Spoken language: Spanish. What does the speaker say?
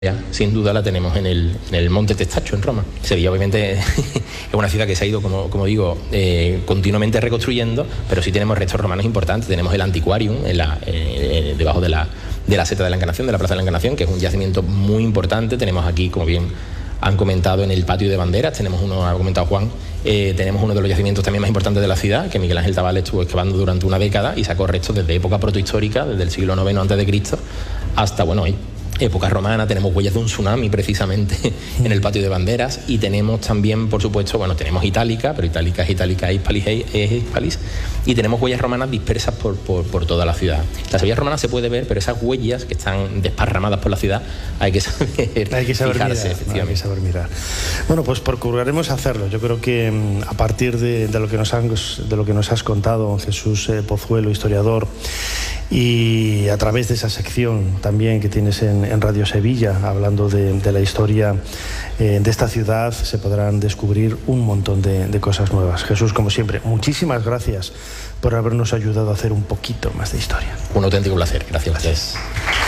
sin duda la tenemos en el Monte Testaccio, en Roma. Sevilla, obviamente, es una ciudad que se ha ido, como digo, continuamente reconstruyendo, pero sí tenemos restos romanos importantes. Tenemos el Antiquarium debajo de la Seta de la Encarnación, de la Plaza de la Encarnación, que es un yacimiento muy importante. Tenemos aquí, como bien han comentado, en el Patio de Banderas, tenemos uno, ha comentado Juan, tenemos uno de los yacimientos también más importantes de la ciudad, que Miguel Ángel Tabal estuvo excavando durante una década y sacó restos desde época protohistórica, desde el siglo IX a.C., hasta, bueno, época romana. Tenemos huellas de un tsunami precisamente en el Patio de Banderas, y tenemos también, por supuesto, bueno, tenemos Itálica, pero Itálica es Hispalis, y tenemos huellas romanas dispersas por toda la ciudad. La Sevilla romana se puede ver, pero esas huellas que están desparramadas por la ciudad hay que saber fijarse, efectivamente. Hay que saber mirar. Bueno, pues procuraremos hacerlo. Yo creo que a partir de lo que nos has contado, Jesús Pozuelo, historiador, y a través de esa sección también que tienes en Radio Sevilla, hablando de la historia de esta ciudad, se podrán descubrir un montón de cosas nuevas. Jesús, como siempre, muchísimas gracias por habernos ayudado a hacer un poquito más de historia. Un auténtico placer. Gracias.